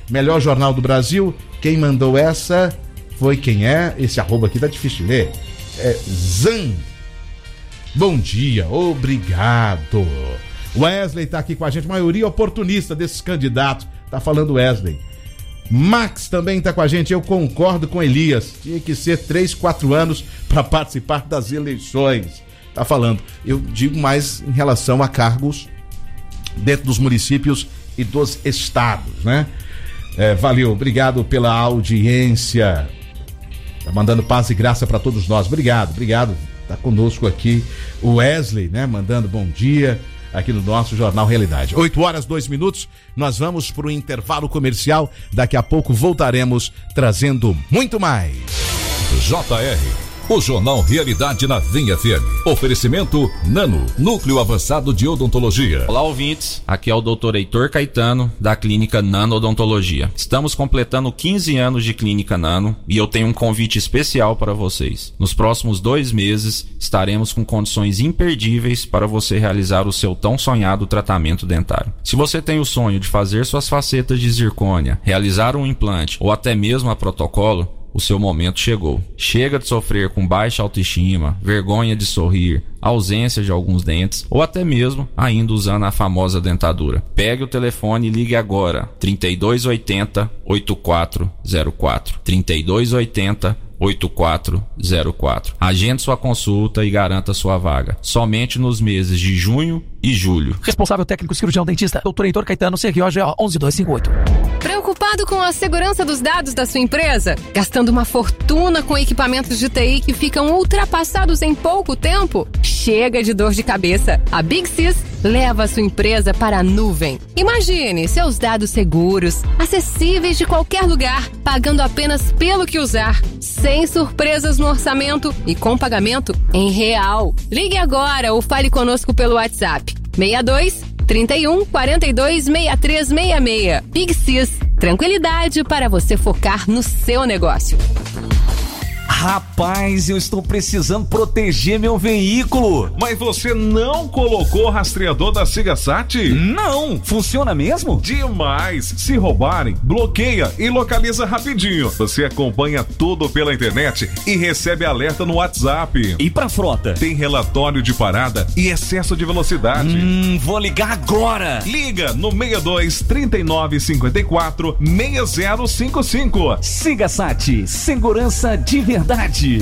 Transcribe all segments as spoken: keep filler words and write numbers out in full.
melhor jornal do Brasil. Quem mandou essa foi quem é? Esse arroba aqui tá difícil de ler. É Zan. Bom dia, obrigado. Wesley tá aqui com a gente, maioria oportunista desses candidatos. Tá falando Wesley. Max também tá com a gente, eu concordo com Elias. Tinha que ser três, quatro anos para participar das eleições. Tá falando. Eu digo mais em relação a cargos dentro dos municípios e dos estados, né? É, valeu, obrigado pela audiência. Tá mandando paz e graça para todos nós. Obrigado, obrigado. Tá conosco aqui o Wesley, né? Mandando bom dia aqui no nosso Jornal Realidade. oito horas, dois minutos, nós vamos para o intervalo comercial. Daqui a pouco voltaremos trazendo muito mais. J R, o Jornal Realidade na V I M F M. Oferecimento Nano, Núcleo Avançado de Odontologia. Olá, ouvintes. Aqui é o doutor Heitor Caetano, da Clínica Nano Odontologia. Estamos completando quinze anos de Clínica Nano e eu tenho um convite especial para vocês. Nos próximos dois meses, estaremos com condições imperdíveis para você realizar o seu tão sonhado tratamento dentário. Se você tem o sonho de fazer suas facetas de zircônia, realizar um implante ou até mesmo a protocolo, o seu momento chegou. Chega de sofrer com baixa autoestima, vergonha de sorrir, ausência de alguns dentes ou até mesmo ainda usando a famosa dentadura. Pegue o telefone e ligue agora. trinta e dois oitenta, oitenta e quatro zero quatro. trinta e dois oitenta, oitenta e quatro zero quatro. Agende sua consulta e garanta sua vaga. Somente nos meses de junho e julho. Responsável técnico cirurgião dentista, doutor Heitor Caetano, C R O G O onze dois cinco oito. Preocupado com a segurança dos dados da sua empresa? Gastando uma fortuna com equipamentos de T I que ficam ultrapassados em pouco tempo? Chega de dor de cabeça. A Big Sys leva a sua empresa para a nuvem. Imagine seus dados seguros, acessíveis de qualquer lugar, pagando apenas pelo que usar, sem surpresas no orçamento e com pagamento em real. Ligue agora ou fale conosco pelo WhatsApp seis dois, trinta e um, quarenta e dois, sessenta e três sessenta e seis. Big Sys, tranquilidade para você focar no seu negócio. Rapaz, eu estou precisando proteger meu veículo. Mas você não colocou o rastreador da Sigasat? Não, funciona mesmo? Demais! Se roubarem, bloqueia e localiza rapidinho. Você acompanha tudo pela internet e recebe alerta no WhatsApp. E pra frota? Tem relatório de parada e excesso de velocidade. Hum, vou ligar agora. Liga no seis dois, trinta e nove, cinquenta e quatro, seis zero cinco cinco. Sigasat, segurança de verdade.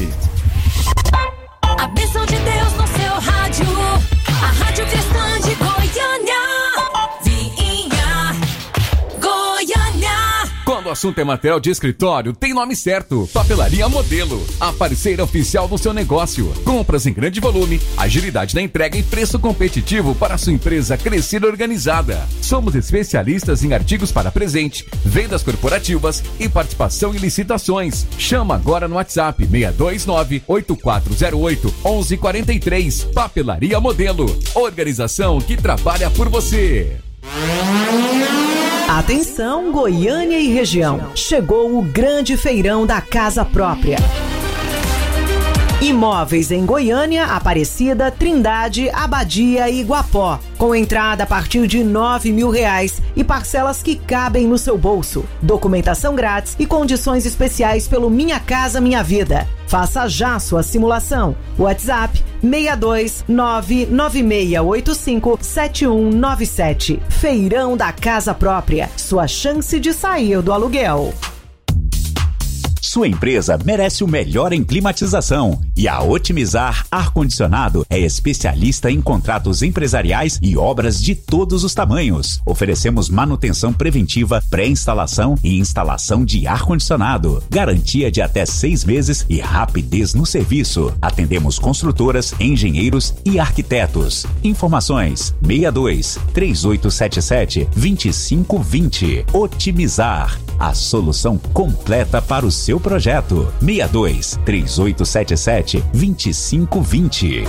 A bênção de Deus no seu rádio, a Rádio Cristã de Goiânia, Vinha, Goiânia. Quando o assunto é material de escritório, tem nome certo: Papelaria Modelo, a parceira oficial do seu negócio. Compras em grande volume, agilidade na entrega e preço competitivo para a sua empresa crescer organizada. Somos especialistas em artigos para presente, vendas corporativas e participação em licitações. Chama agora no WhatsApp seis dois nove, oito quatro zero oito, onze quarenta e três. Papelaria Modelo, organização que trabalha por você. Atenção, Goiânia e região. Chegou o grande feirão da casa própria. Imóveis em Goiânia, Aparecida, Trindade, Abadia e Iguapó. Com entrada a partir de nove mil reais e parcelas que cabem no seu bolso. Documentação grátis e condições especiais pelo Minha Casa Minha Vida. Faça já sua simulação. WhatsApp seis dois nove, nove seis oito cinco, sete um nove sete. Feirão da Casa Própria. Sua chance de sair do aluguel. Sua empresa merece o melhor em climatização e a Otimizar Ar-Condicionado é especialista em contratos empresariais e obras de todos os tamanhos. Oferecemos manutenção preventiva, pré-instalação e instalação de ar-condicionado. Garantia de até seis meses e rapidez no serviço. Atendemos construtoras, engenheiros e arquitetos. Informações seis dois, três oito sete sete, dois cinco dois zero. Otimizar, a solução completa para o seu projeto. seis dois, três oito sete sete, dois cinco dois zero.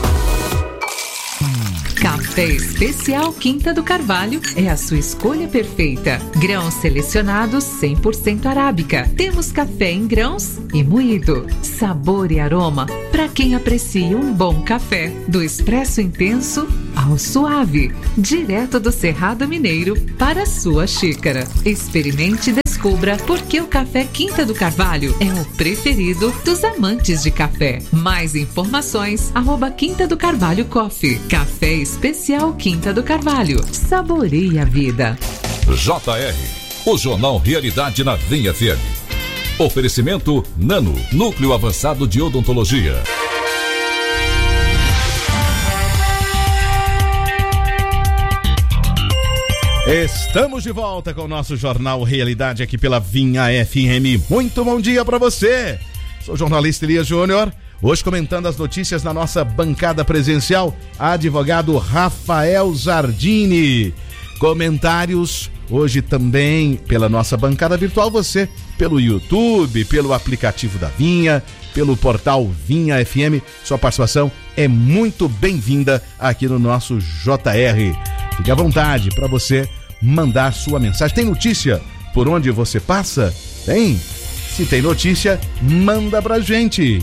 Café Especial Quinta do Carvalho é a sua escolha perfeita. Grãos selecionados cem por cento arábica. Temos café em grãos e moído. Sabor e aroma para quem aprecia um bom café. Do expresso intenso ao suave. Direto do Cerrado Mineiro para a sua xícara. Experimente e descubra descubra por que o café Quinta do Carvalho é o preferido dos amantes de café. Mais informações, arroba Quinta do Carvalho Coffee. Café especial Quinta do Carvalho. Saboreie a vida. J R, o Jornal Realidade na Vinha F M. Oferecimento Nano, Núcleo Avançado de Odontologia. Estamos de volta com o nosso Jornal Realidade aqui pela Vinha F M. Muito bom dia para você. Sou o jornalista Elias Júnior. Hoje comentando as notícias na nossa bancada presencial, advogado Rafael Zardini. Comentários hoje também pela nossa bancada virtual, você pelo YouTube, pelo aplicativo da Vinha, pelo portal Vinha F M. Sua participação é muito bem-vinda aqui no nosso J R. Fique à vontade para você mandar sua mensagem. Tem notícia por onde você passa? Tem? Se tem notícia, manda pra gente.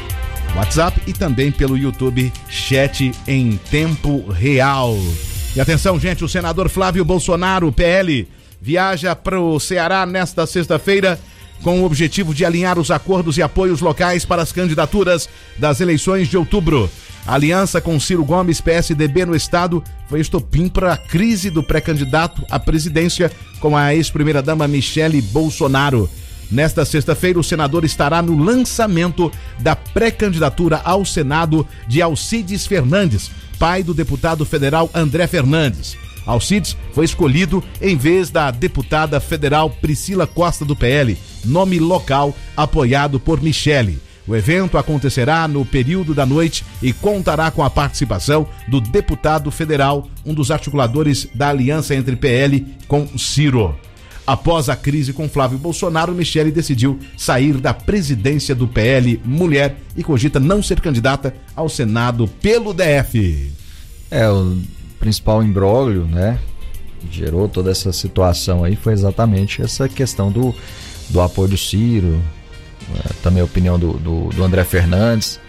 WhatsApp e também pelo YouTube, chat em tempo real. E atenção, gente, o senador Flávio Bolsonaro, P L, viaja para o Ceará nesta sexta-feira com o objetivo de alinhar os acordos e apoios locais para as candidaturas das eleições de outubro. A aliança com Ciro Gomes, P S D B no estado, foi estopim para a crise do pré-candidato à presidência com a ex-primeira-dama Michele Bolsonaro. Nesta sexta-feira, o senador estará no lançamento da pré-candidatura ao Senado de Alcides Fernandes, pai do deputado federal André Fernandes. Alcides foi escolhido em vez da deputada federal Priscila Costa do P L, nome local apoiado por Michele. O evento acontecerá no período da noite e contará com a participação do deputado federal, um dos articuladores da aliança entre P L com Ciro. Após a crise com Flávio Bolsonaro, Michele decidiu sair da presidência do P L Mulher e cogita não ser candidata ao Senado pelo D F. É, o principal imbróglio, né, gerou toda essa situação aí foi exatamente essa questão do, do apoio do Ciro, também a opinião do, do, do André Fernandes,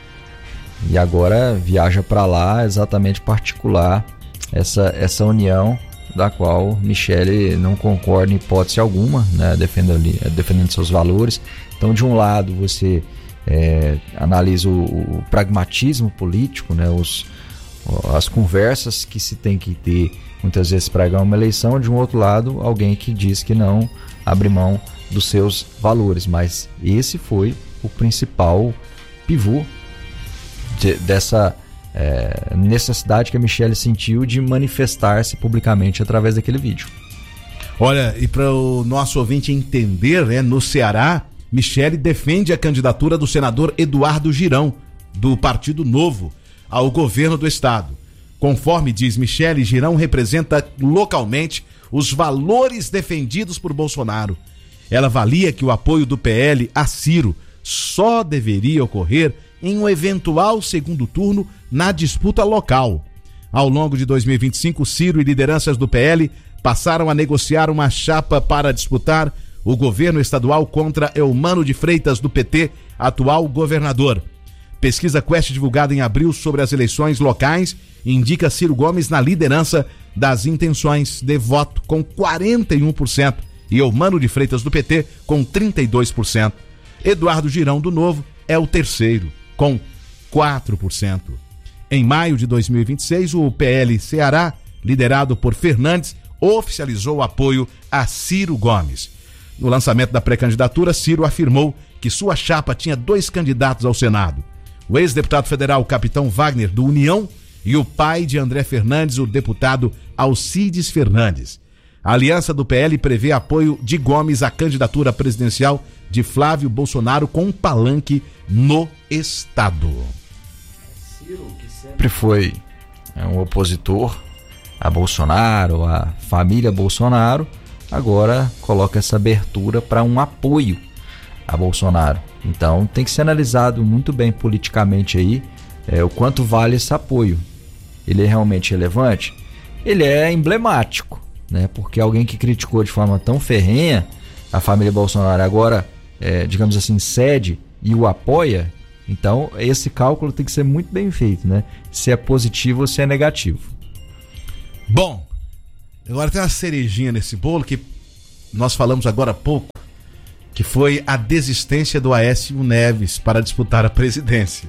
e agora viaja para lá exatamente particular essa, essa união da qual Michele não concorda em hipótese alguma, né, defendendo, defendendo seus valores. Então, de um lado, você é, analisa o, o pragmatismo político, né, os, as conversas que se tem que ter muitas vezes para ganhar uma eleição. De um outro lado, alguém que diz que não abre mão dos seus valores, mas esse foi o principal pivô de, dessa é, necessidade que a Michele sentiu de manifestar-se publicamente através daquele vídeo. Olha, e para o nosso ouvinte entender, né, no Ceará, Michele defende a candidatura do senador Eduardo Girão, do Partido Novo, ao governo do estado. Conforme diz Michele, Girão representa localmente os valores defendidos por Bolsonaro. Ela avalia que o apoio do P L a Ciro só deveria ocorrer em um eventual segundo turno na disputa local. Ao longo de dois mil e vinte e cinco, Ciro e lideranças do P L passaram a negociar uma chapa para disputar o governo estadual contra Eumano de Freitas, do P T, atual governador. Pesquisa Quest divulgada em abril sobre as eleições locais indica Ciro Gomes na liderança das intenções de voto com quarenta e um por cento e Eumano de Freitas, do P T, com trinta e dois por cento. Eduardo Girão, do Novo, é o terceiro, com quatro por cento. Em maio de dois mil e vinte e seis, o P L Ceará, liderado por Fernandes, oficializou o apoio a Ciro Gomes. No lançamento da pré-candidatura, Ciro afirmou que sua chapa tinha dois candidatos ao Senado: o ex-deputado federal Capitão Wagner, do União, e o pai de André Fernandes, o deputado Alcides Fernandes. A aliança do P L prevê apoio de Gomes à candidatura presidencial de Flávio Bolsonaro com um palanque no estado. Ciro, que sempre foi um opositor a Bolsonaro, a família Bolsonaro, agora coloca essa abertura para um apoio a Bolsonaro. Então tem que ser analisado muito bem politicamente aí é, o quanto vale esse apoio. Ele é realmente relevante? Ele é emblemático, né? Porque alguém que criticou de forma tão ferrenha a família Bolsonaro agora, é, digamos assim, cede e o apoia. Então esse cálculo tem que ser muito bem feito, né? Se é positivo ou se é negativo. Bom, agora tem uma cerejinha nesse bolo que nós falamos agora há pouco que foi a desistência do Aécio Neves para disputar a presidência.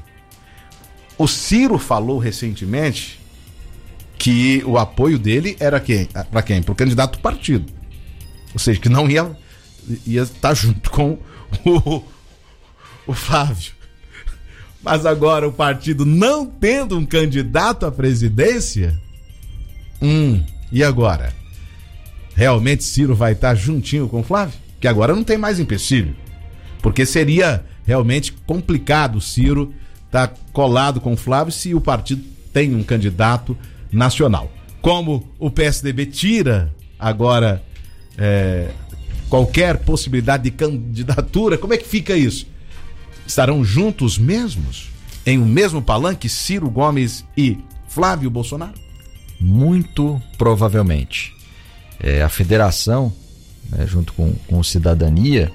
O Ciro falou recentemente que o apoio dele era quem? Para quem? Para o candidato do partido. Ou seja, que não ia, ia estar junto com o, o Flávio. Mas agora o partido não tendo um candidato à presidência, hum, e agora? Realmente Ciro vai estar juntinho com o Flávio? Que agora não tem mais empecilho. Porque seria realmente complicado o Ciro estar colado com o Flávio se o partido tem um candidato nacional. Como o P S D B tira agora é, qualquer possibilidade de candidatura, como é que fica isso? Estarão juntos mesmos? Em um mesmo palanque, Ciro Gomes e Flávio Bolsonaro? Muito provavelmente. É, a federação, né, junto com, com o Cidadania,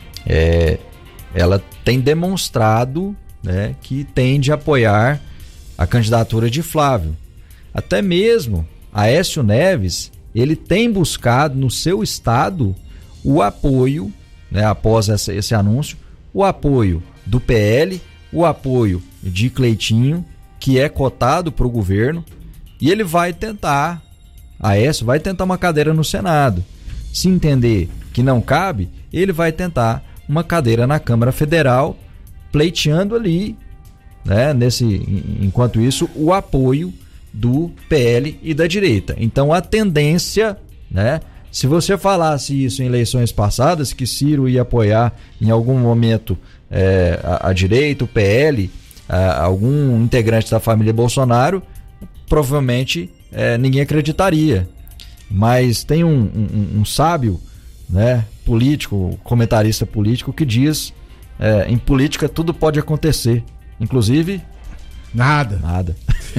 é, ela tem demonstrado, né, que tende a apoiar a candidatura de Flávio. Até mesmo Aécio Neves, ele tem buscado no seu estado o apoio, né, após essa, esse anúncio, o apoio do P L, o apoio de Cleitinho, que é cotado para o governo, e ele vai tentar, Aécio vai tentar uma cadeira no Senado. Se entender que não cabe, ele vai tentar uma cadeira na Câmara Federal, pleiteando ali, né, nesse, enquanto isso, o apoio do P L e da direita. Então a tendência, né, se você falasse isso em eleições passadas, que Ciro ia apoiar em algum momento é, a, a direita, o P L, a, algum integrante da família Bolsonaro, provavelmente é, ninguém acreditaria. Mas tem um, um, um sábio, né, político, comentarista político, que diz é, em política tudo pode acontecer, inclusive nada. Nada.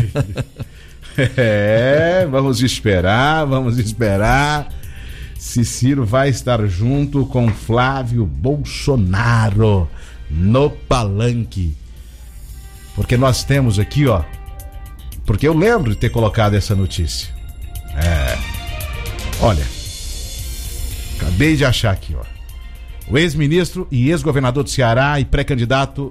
É, vamos esperar, vamos esperar se Ciro vai estar junto com Flávio Bolsonaro no palanque. Porque nós temos aqui, ó, porque eu lembro de ter colocado essa notícia. É, olha, acabei de achar aqui, ó. O ex-ministro e ex-governador do Ceará e pré-candidato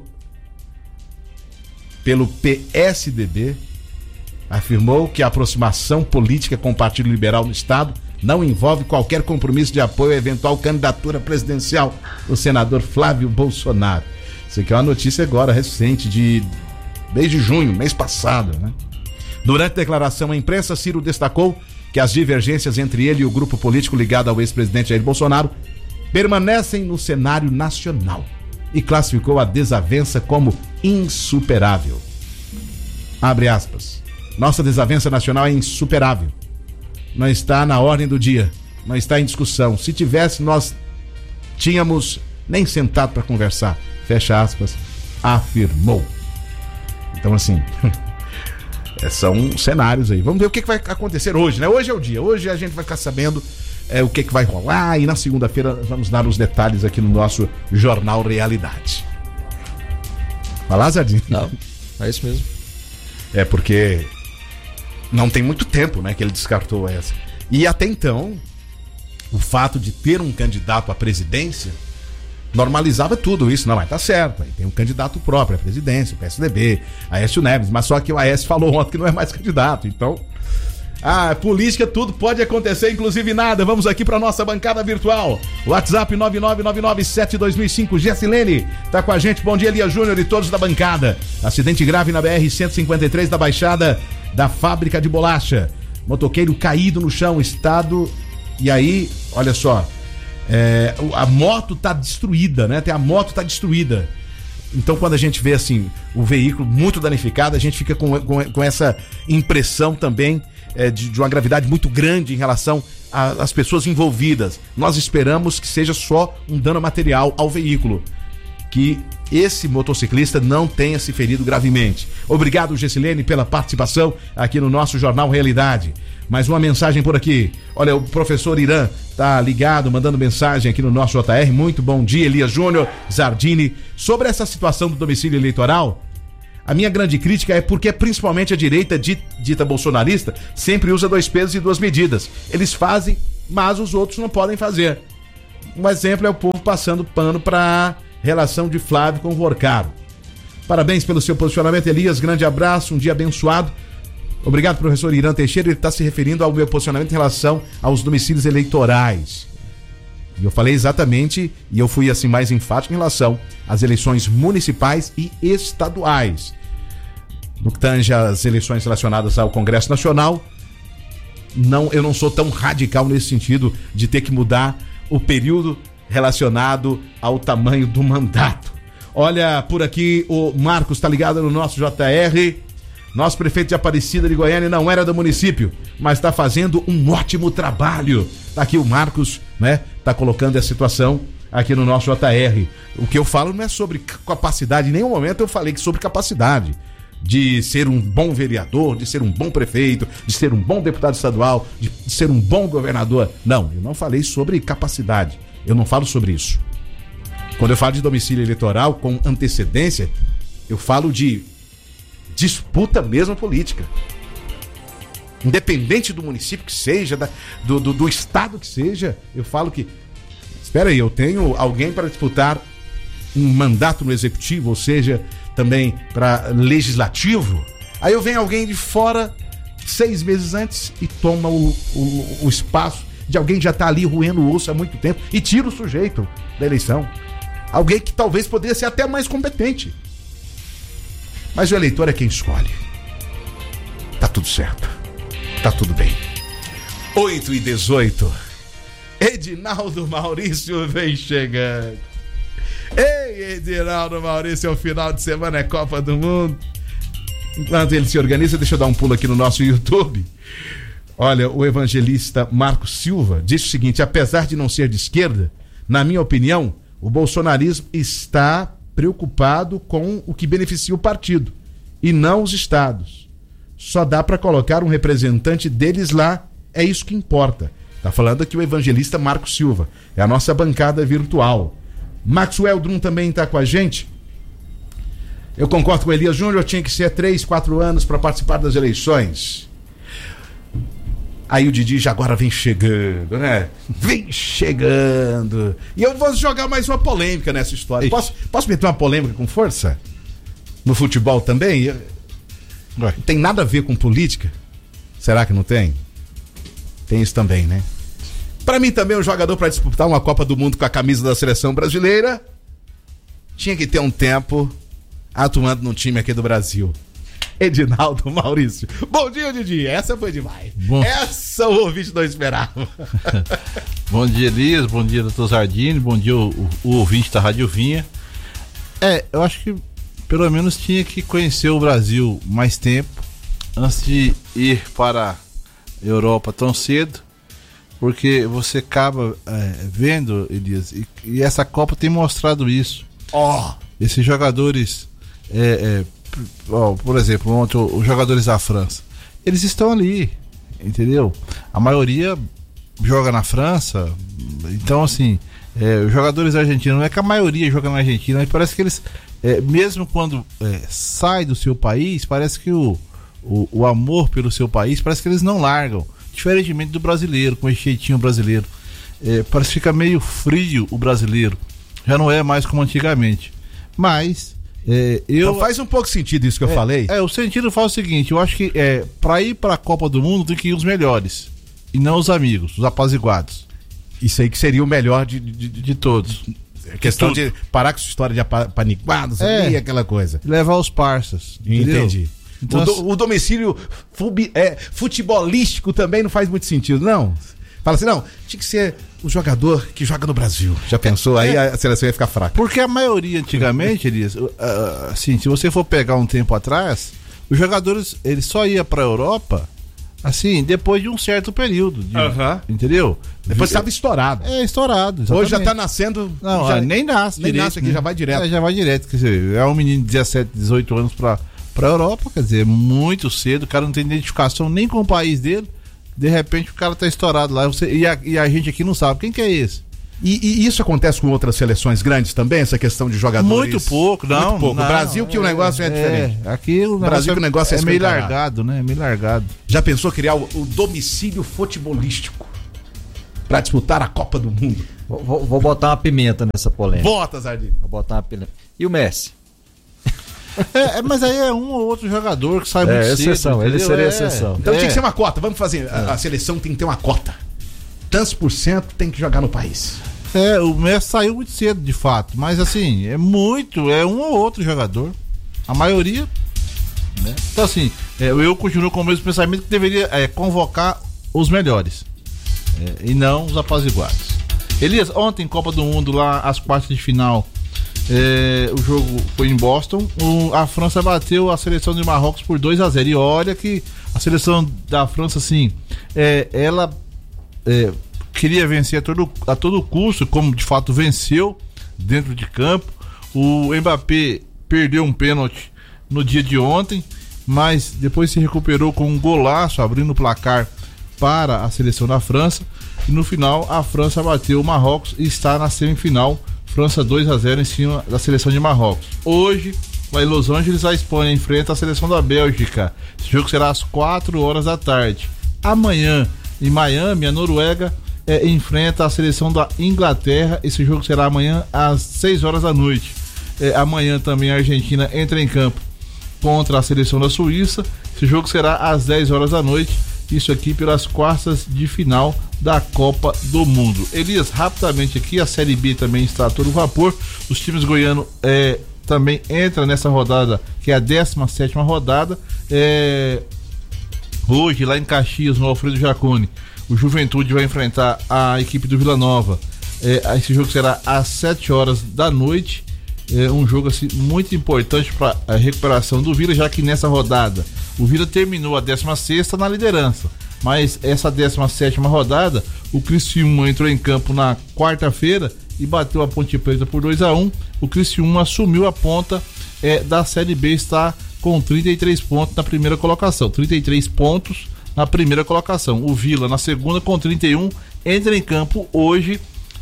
pelo P S D B afirmou que a aproximação política com o Partido Liberal no Estado não envolve qualquer compromisso de apoio à eventual candidatura presidencial do senador Flávio Bolsonaro. Isso aqui é uma notícia agora recente, de desde junho, mês passado, né? Durante a declaração à imprensa, Ciro destacou que as divergências entre ele e o grupo político ligado ao ex-presidente Jair Bolsonaro permanecem no cenário nacional e classificou a desavença como insuperável. Abre aspas. Nossa desavença nacional é insuperável. Não está na ordem do dia, não está em discussão. Se tivesse, nós tínhamos nem sentado para conversar. Fecha aspas, afirmou. Então, assim, são cenários aí. Vamos ver o que, que vai acontecer hoje, né? Hoje é o dia. Hoje a gente vai ficar sabendo é, o que, que vai rolar, e na segunda-feira vamos dar os detalhes aqui no nosso Jornal Realidade. Vai lá, Zardim? Não, é isso mesmo. É porque não tem muito tempo, né, que ele descartou essa. E até então, o fato de ter um candidato à presidência normalizava tudo isso. Não, mas tá certo, aí tem um candidato próprio à presidência, o P S D B, Aécio Neves, mas só que o Aécio falou ontem que não é mais candidato. Então, a política, tudo pode acontecer, inclusive nada. Vamos aqui para nossa bancada virtual. WhatsApp nove nove nove nove sete dois mil e cinco. Gessilene tá com a gente. Bom dia, Elia Júnior e todos da bancada. Acidente grave na B R cento e cinquenta e três da Baixada da fábrica de bolacha. Motoqueiro caído no chão, estado. E aí, olha só, é, a moto tá destruída, né? Tem a moto tá destruída. Então, quando a gente vê assim o veículo muito danificado, a gente fica com, com, com essa impressão também é, de, de uma gravidade muito grande em relação às pessoas envolvidas. Nós esperamos que seja só um dano material ao veículo, que esse motociclista não tenha se ferido gravemente. Obrigado, Gessilene, pela participação aqui no nosso Jornal Realidade. Mais uma mensagem por aqui. Olha, o professor Irã tá ligado, mandando mensagem aqui no nosso J R. Muito bom dia, Elias Júnior, Zardini. Sobre essa situação do domicílio eleitoral, a minha grande crítica é porque principalmente a direita dita bolsonarista sempre usa dois pesos e duas medidas. Eles fazem, mas os outros não podem fazer. um exemplo é o povo passando pano para relação de Flávio com o Vorcaro. Parabéns pelo seu posicionamento, Elias. Grande abraço, um dia abençoado. Obrigado, professor Irã Teixeira. Ele está se referindo ao meu posicionamento em relação aos domicílios eleitorais. E eu falei exatamente, e eu fui assim mais enfático em relação às eleições municipais e estaduais. No que tange às eleições relacionadas ao Congresso Nacional, não, eu não sou tão radical nesse sentido de ter que mudar o período relacionado ao tamanho do mandato. Olha, por aqui o Marcos está ligado no nosso J R. Nosso prefeito de Aparecida de Goiânia não era do município, mas está fazendo um ótimo trabalho. Tá aqui o Marcos, né? Tá colocando a situação aqui no nosso J R. O que eu falo não é sobre capacidade, em nenhum momento eu falei sobre capacidade de ser um bom vereador, de ser um bom prefeito, de ser um bom deputado estadual, de ser um bom governador. Não, eu não falei sobre capacidade. Eu não falo sobre isso. Quando eu falo de domicílio eleitoral com antecedência, eu falo de disputa mesmo política. Independente do município que seja, da, do, do, do estado que seja, eu falo que, espera aí, eu tenho alguém para disputar um mandato no executivo, ou seja, também para legislativo. Aí eu venho alguém de fora seis meses antes e toma o, o, o espaço de alguém que já está ali roendo o osso há muito tempo e tira o sujeito da eleição. Alguém que talvez poderia ser até mais competente. Mas o eleitor é quem escolhe. Tá tudo certo. Tá tudo bem. oito e dezoito. Edinaldo Maurício vem chegando. Ei, Edinaldo Maurício, é o final de semana, é Copa do Mundo. Enquanto ele se organiza, deixa eu dar um pulo aqui no nosso YouTube. Olha, o evangelista Marcos Silva disse o seguinte: apesar de não ser de esquerda, na minha opinião, o bolsonarismo está preocupado com o que beneficia o partido e não os estados. Só dá para colocar um representante deles lá, é isso que importa. Tá falando aqui o evangelista Marcos Silva, é a nossa bancada virtual. Maxwell Drum também está com a gente. Eu concordo com o Elias Júnior, tinha que ser três, quatro anos para participar das eleições. Aí o Didi já agora vem chegando, né? Vem chegando. E eu vou jogar mais uma polêmica nessa história. Posso, posso meter uma polêmica com força? No futebol também? Não tem nada a ver com política? Será que não tem? Tem isso também, né? Pra mim também, um jogador para disputar uma Copa do Mundo com a camisa da seleção brasileira tinha que ter um tempo atuando no time aqui do Brasil. Edinaldo Maurício. Bom dia, Didi. Essa foi demais. Bom... Essa o ouvinte não esperava. Bom dia, Elias. Bom dia, doutor Zardini. Bom dia, o, o, o ouvinte da Rádio Vinha. É, eu acho que pelo menos tinha que conhecer o Brasil mais tempo antes de ir para a Europa tão cedo, porque você acaba é, vendo, Elias, e, e essa Copa tem mostrado isso. Ó, oh. Esses jogadores, é, é, ó, por exemplo, ontem os jogadores da França, eles estão ali, entendeu? A maioria joga na França, então assim, é, os jogadores argentinos, não é que a maioria joga na Argentina, mas parece que eles, é, mesmo quando é, sai do seu país, parece que o, o, o amor pelo seu país, parece que eles não largam. Diferentemente do brasileiro, com esse jeitinho brasileiro. É, parece que fica meio frio o brasileiro. Já não é mais como antigamente. Mas, é, eu... Então faz um pouco sentido isso que eu é, falei. É, o sentido faz o seguinte, eu acho que é, pra ir pra Copa do Mundo tem que ir os melhores. E não os amigos, os apaziguados. Isso aí que seria o melhor de, de, de, de todos. A questão de, de parar com essa história de apaniquados é, e aquela coisa. Levar os parças. Entendi. Então, o, do, o domicílio fubi, é, futebolístico também não faz muito sentido, não. Fala assim, não, tinha que ser o jogador que joga no Brasil. Já pensou? É, aí a seleção ia ficar fraca. Porque a maioria antigamente, Elias, uh, assim, se você for pegar um tempo atrás, os jogadores, eles só iam pra Europa, assim, depois de um certo período. De, uh-huh. Entendeu? Depois estava estourado. É, estourado. Exatamente. Hoje já tá nascendo. Não, já, nem nasce. Nem direito, nasce aqui, né? já vai direto. É, já vai direto. Quer dizer, é um menino de dezessete, dezoito anos pra. Pra Europa, quer dizer, muito cedo, o cara não tem identificação nem com o país dele, de repente o cara tá estourado lá, você, e, a, e a gente aqui não sabe, quem que é esse? E, e isso acontece com outras seleções grandes também, essa questão de jogadores? Muito pouco, não. Muito pouco. Não, o Brasil que é, o negócio é, é diferente. Aqui o Brasil negócio que o negócio é, é meio largado, né? É meio largado. Já pensou criar o, o domicílio futebolístico? para disputar a Copa do Mundo. Vou, vou botar uma pimenta nessa polêmica. Bota, Zardim. Vou botar uma pimenta. E o Messi? É, mas aí é um ou outro jogador que sai é, muito exceção, cedo. Ele seria é. exceção. Então é. tinha que ser uma cota. Vamos fazer. A, a seleção tem que ter uma cota. Tantos por cento tem que jogar no país. É, o Messi saiu muito cedo, de fato. Mas assim, é muito, é um ou outro jogador. A maioria. Né? Então assim, é, eu continuo com o mesmo pensamento que deveria é, convocar os melhores. É, e não os apaziguados. Elias, ontem, Copa do Mundo, lá às quartas de final. É, o jogo foi em Boston. O, a França bateu a seleção de Marrocos por dois a zero. E olha que a seleção da França, assim, é, ela é, queria vencer a todo, a todo custo, como de fato venceu dentro de campo. O Mbappé perdeu um pênalti no dia de ontem, mas depois se recuperou com um golaço, abrindo o placar para a seleção da França. E no final a França bateu o Marrocos e está na semifinal. França dois a zero em cima da seleção de Marrocos. Hoje, lá em Los Angeles, a Espanha enfrenta a seleção da Bélgica. Esse jogo será às quatro horas da tarde. Amanhã, em Miami, a Noruega é, enfrenta a seleção da Inglaterra. Esse jogo será amanhã às seis horas da noite. É, amanhã também a Argentina entra em campo contra a seleção da Suíça. Esse jogo será às dez horas da noite. Isso aqui pelas quartas de final da Copa do Mundo. Elias, rapidamente aqui, a Série B também está a todo vapor. Os times goianos é, também entram nessa rodada, que é a décima sétima rodada. É, hoje, lá em Caxias, no Alfredo Jaconi, o Juventude vai enfrentar a equipe do Vila Nova. É, esse jogo será às sete horas da noite. É um jogo assim, muito importante para a recuperação do Vila, já que nessa rodada o Vila terminou a décima sexta na liderança, mas essa décima sétima rodada o Criciúma entrou em campo na quarta-feira e bateu a Ponte Preta por dois a um. O Criciúma assumiu a ponta é, da Série B, está com trinta e três pontos na primeira colocação, trinta e três pontos na primeira colocação. O Vila na segunda com trinta e um, entra em campo hoje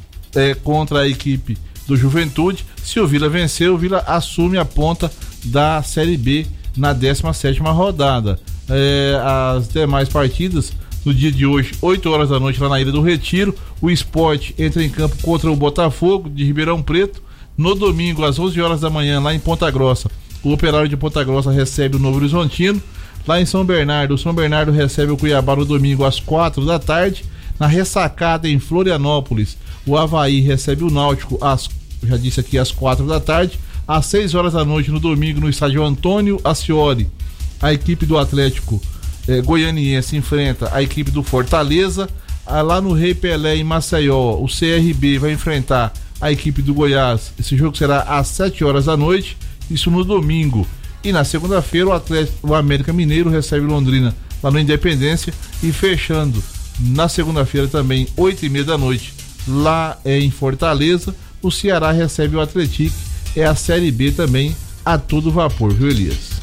é, contra a equipe do Juventude. Se o Vila vencer, o Vila assume a ponta da Série B na décima sétima rodada. É, as demais partidas no dia de hoje, oito horas da noite, lá na Ilha do Retiro, o Sport entra em campo contra o Botafogo de Ribeirão Preto. No domingo, às onze horas da manhã, lá em Ponta Grossa, o Operário de Ponta Grossa recebe o Novo Horizontino. Lá em São Bernardo, o São Bernardo recebe o Cuiabá no domingo às quatro da tarde. Na Ressacada, em Florianópolis, o Avaí recebe o Náutico às já disse aqui, às quatro da tarde. Às seis horas da noite no domingo, no estádio Antônio Ascioli, a equipe do Atlético eh, Goianiense enfrenta a equipe do Fortaleza. Ah, lá no Rei Pelé, em Maceió, o C R B vai enfrentar a equipe do Goiás. Esse jogo será às sete horas da noite, isso no domingo. E na segunda-feira o Atlético, o América Mineiro recebe Londrina lá no Independência. E fechando na segunda-feira também, oito e meia da noite, lá eh, em Fortaleza, o Ceará recebe o Atlético. É a Série B também a todo vapor, viu, Elias?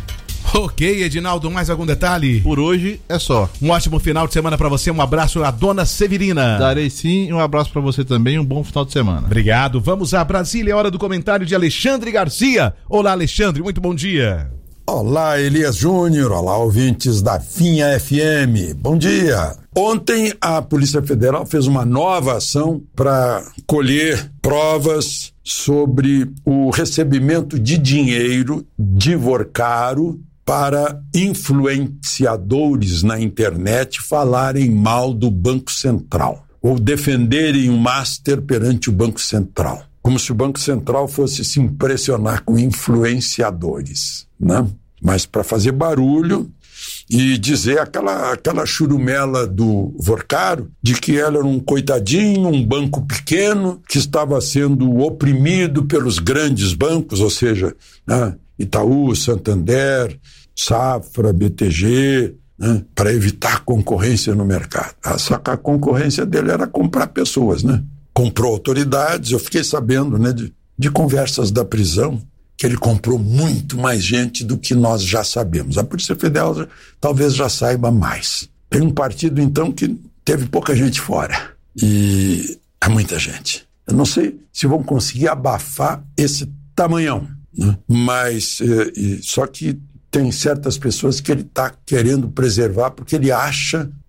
Ok, Edinaldo, mais algum detalhe? Por hoje é só. Um ótimo final de semana pra você, um abraço à dona Severina. Darei sim, um abraço pra você também, um bom final de semana. Obrigado, vamos a Brasília, hora do comentário de Alexandre Garcia. Olá, Alexandre, muito bom dia. Olá, Elias Júnior, olá, ouvintes da Vinha F M, bom dia. Ontem a Polícia Federal fez uma nova ação para colher provas sobre o recebimento de dinheiro de Vorcaro para influenciadores na internet falarem mal do Banco Central ou defenderem um master perante o Banco Central, como se o Banco Central fosse se impressionar com influenciadores, né? Mas para fazer barulho e dizer aquela, aquela churumela do Vorcaro de que ela era um coitadinho, um banco pequeno que estava sendo oprimido pelos grandes bancos, ou seja, né, Itaú, Santander, Safra, B T G, né, para evitar concorrência no mercado. Só que a concorrência dele era comprar pessoas, né? Comprou autoridades, eu fiquei sabendo, né, de, de conversas da prisão, que ele comprou muito mais gente do que nós já sabemos. A Polícia Federal já, talvez já saiba mais. Tem um partido, então, que teve pouca gente fora. E é muita gente. Eu não sei se vão conseguir abafar esse tamanhão, né? Mas, é, só que tem certas pessoas que ele está querendo preservar porque ele acha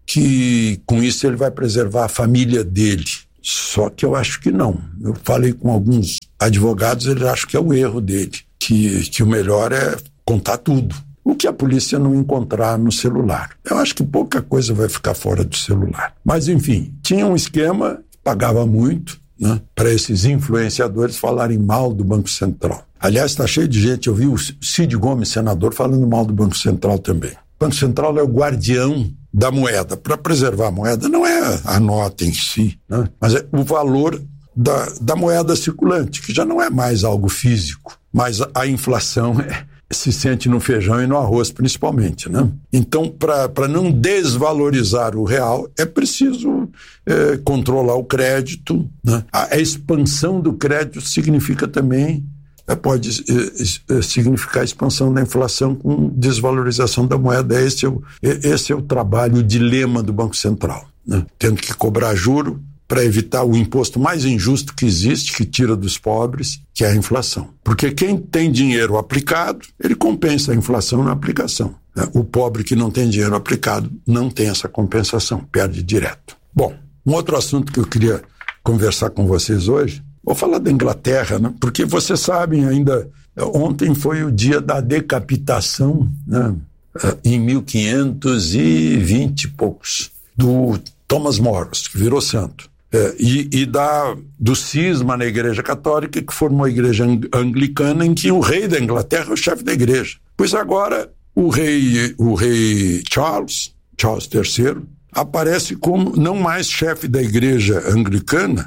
que com isso ele vai preservar a família dele. Só que eu acho que não. Eu falei com alguns advogados, eles acham que é o erro dele, que, que o melhor é contar tudo. O que a polícia não encontrar no celular. Eu acho que pouca coisa vai ficar fora do celular. Mas, enfim, tinha um esquema, pagava muito, né, para esses influenciadores falarem mal do Banco Central. Aliás, está cheio de gente, eu vi o Cid Gomes, senador, falando mal do Banco Central também. O Banco Central é o guardião da moeda. Para preservar a moeda não é a nota em si, né, mas é o valor da, da moeda circulante, que já não é mais algo físico, mas a, a inflação é, se sente no feijão e no arroz principalmente, né? Então, para não desvalorizar o real, é preciso é, controlar o crédito, né? A, a expansão do crédito significa também, é, pode é, é, significar a expansão da inflação com desvalorização da moeda. Esse é o, esse é o trabalho, o dilema do Banco Central, né? Tendo que cobrar juro para evitar o imposto mais injusto que existe, que tira dos pobres, que é a inflação. Porque quem tem dinheiro aplicado, ele compensa a inflação na aplicação. O pobre que não tem dinheiro aplicado não tem essa compensação, perde direto. Bom, um outro assunto que eu queria conversar com vocês hoje, vou falar da Inglaterra, né? Porque vocês sabem ainda, ontem foi o dia da decapitação, né? Em mil quinhentos e vinte e poucos, do Thomas More, que virou santo. É, e e da, do cisma na Igreja Católica, que formou a Igreja Anglicana, em que o rei da Inglaterra é o chefe da igreja. Pois agora o rei, o rei Charles, Charles terceiro, aparece como não mais chefe da Igreja Anglicana,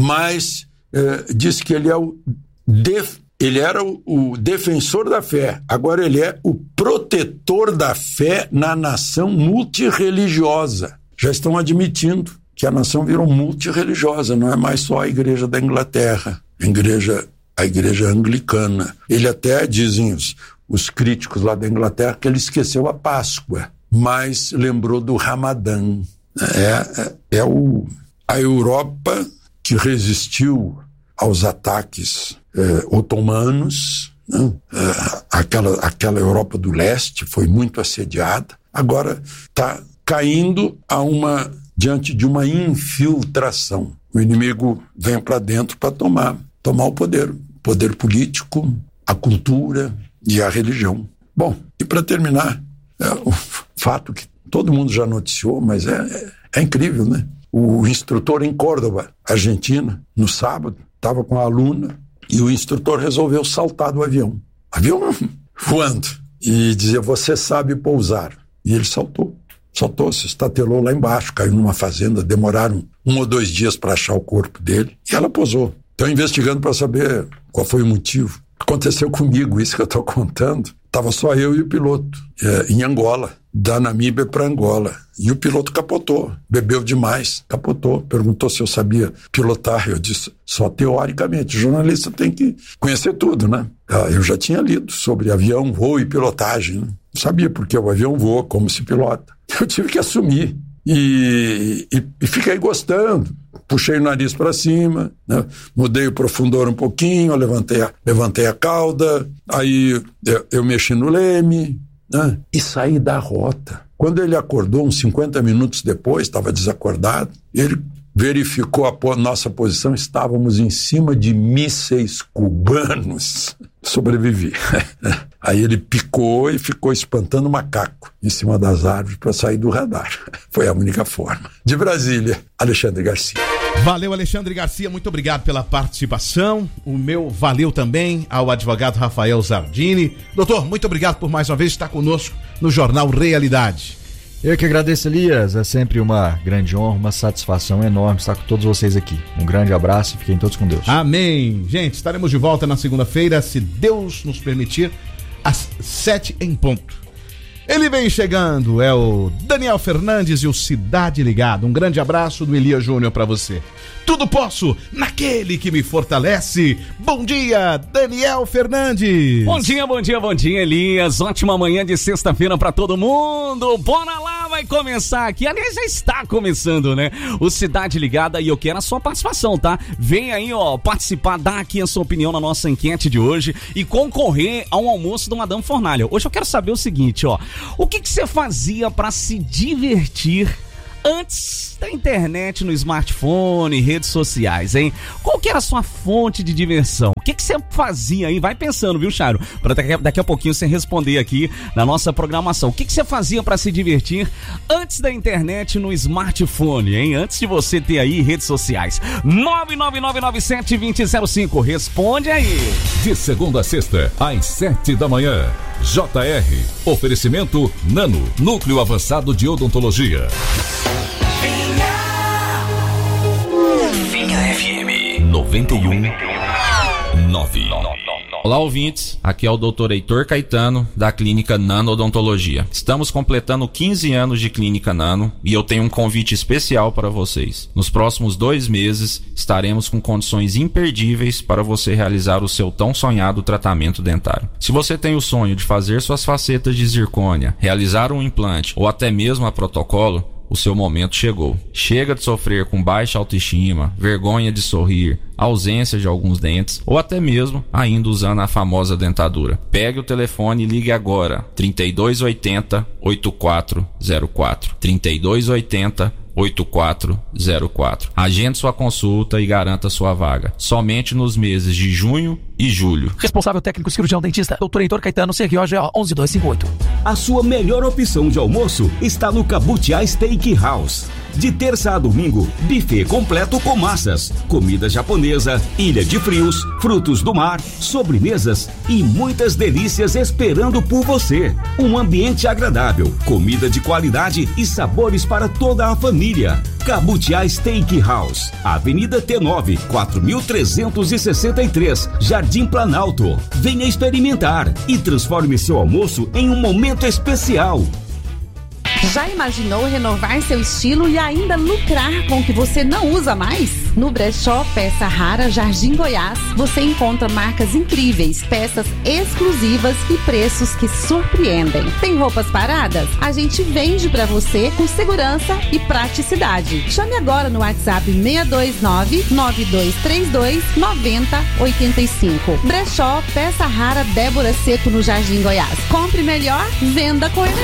mas é, diz que ele é o def, ele era o, o defensor da fé, agora ele é o protetor da fé na nação multirreligiosa. Já estão admitindo que a nação virou multirreligiosa, não é mais só a Igreja da Inglaterra, a igreja, a igreja anglicana. Ele até, dizem os, os críticos lá da Inglaterra, que ele esqueceu a Páscoa, mas lembrou do Ramadã. É, é, é o, a Europa que resistiu aos ataques é, otomanos, né? é, aquela, aquela Europa do leste foi muito assediada, agora está caindo a uma... diante de uma infiltração. O inimigo vem para dentro para tomar, tomar o poder, o poder político, a cultura e a religião. Bom, e para terminar, é um fato que todo mundo já noticiou, mas é, é, é incrível, né? O instrutor em Córdoba, Argentina, no sábado, estava com a aluna e o instrutor resolveu saltar do avião. Avião voando. E dizia, você sabe pousar. E ele saltou. Saltou, se estatelou lá embaixo, caiu numa fazenda, demoraram um ou dois dias para achar o corpo dele e ela pousou. Estão investigando para saber qual foi o motivo. Aconteceu comigo, isso que eu estou contando. Estava só eu e o piloto, é, em Angola, da Namíbia para Angola. E o piloto capotou, bebeu demais, capotou. Perguntou se eu sabia pilotar. Eu disse, só teoricamente. O jornalista tem que conhecer tudo, né? Eu já tinha lido sobre avião, voo e pilotagem, né? Não sabia porque o avião voa, como se pilota. Eu tive que assumir e, e, e fiquei gostando. Puxei o nariz para cima, né? Mudei o profundor um pouquinho, levantei a, levantei a cauda, aí eu, eu mexi no leme, né? E saí da rota. Quando ele acordou, uns cinquenta minutos depois, estava desacordado, ele verificou a po- nossa posição, estávamos em cima de mísseis cubanos. Sobrevivi. Aí ele picou e ficou espantando macaco em cima das árvores para sair do radar. Foi a única forma. De Brasília, Alexandre Garcia. Valeu, Alexandre Garcia, muito obrigado pela participação. O meu valeu também ao advogado Rafael Zardini. Doutor, muito obrigado por mais uma vez estar conosco no Jornal Realidade. Eu que agradeço, Elias. É sempre uma grande honra, uma satisfação enorme estar com todos vocês aqui. Um grande abraço e fiquem todos com Deus. Amém. Gente, estaremos de volta na segunda-feira, se Deus nos permitir, às sete em ponto. Ele vem chegando, é o Daniel Fernandes e o Cidade Ligada. Um grande abraço do Elias Júnior para você. Tudo posso naquele que me fortalece. Bom dia, Daniel Fernandes. Bom dia, bom dia, bom dia, Elias. Ótima manhã de sexta-feira pra todo mundo. Bora lá, vai começar aqui. Aliás, já está começando, né? O Cidade Ligada, e eu quero a sua participação, tá? Vem aí, ó, participar, dar aqui a sua opinião na nossa enquete de hoje e concorrer a um almoço do Madame Fornalha. Hoje eu quero saber o seguinte, ó. O que que você fazia pra se divertir Antes da internet, no smartphone, redes sociais, hein? Qual que era a sua fonte de diversão? O que que você fazia aí? Vai pensando, viu, Charo? Para daqui, daqui a pouquinho você responder aqui na nossa programação. O que que você fazia para se divertir antes da internet, no smartphone, hein? Antes de você ter aí redes sociais. nove nove nove nove sete dois zero zero cinco. Responde aí. De segunda a sexta, às sete da manhã. J R. Oferecimento Nano. Núcleo Avançado de Odontologia. Vinha F M noventa e um nove. Olá, ouvintes. Aqui é o doutor Heitor Caetano, da Clínica Nano Odontologia. Estamos completando quinze anos de Clínica Nano e eu tenho um convite especial para vocês. Nos próximos dois meses, estaremos com condições imperdíveis para você realizar o seu tão sonhado tratamento dentário. Se você tem o sonho de fazer suas facetas de zircônia, realizar um implante ou até mesmo a protocolo, o seu momento chegou. Chega de sofrer com baixa autoestima, vergonha de sorrir, ausência de alguns dentes ou até mesmo ainda usando a famosa dentadura. Pegue o telefone e ligue agora. trinta e dois oitenta, oitenta e quatro zero quatro. trinta e dois oitenta, oitenta e quatro zero quatro. Agende sua consulta e garanta sua vaga. Somente nos meses de junho e julho. Responsável técnico cirurgião dentista, doutor Heitor Caetano, C R O G O um um dois cinco oito. A sua melhor opção de almoço está no Cabutiá Steak House. De terça a domingo, buffet completo com massas, comida japonesa, ilha de frios, frutos do mar, sobremesas e muitas delícias esperando por você. Um ambiente agradável, comida de qualidade e sabores para toda a família. Cabutiá Steak House, Avenida T nove, quatro mil trezentos e sessenta e três, Jardim Planalto. Venha experimentar e transforme seu almoço em um momento especial. Já imaginou renovar seu estilo e ainda lucrar com o que você não usa mais? No Brechó Peça Rara Jardim Goiás, você encontra marcas incríveis, peças exclusivas e preços que surpreendem. Tem roupas paradas? A gente vende pra você com segurança e praticidade. Chame agora no WhatsApp seis dois nove, nove dois três dois, nove zero oito cinco. Brechó Peça Rara Débora Seco no Jardim Goiás. Compre melhor, venda com energia.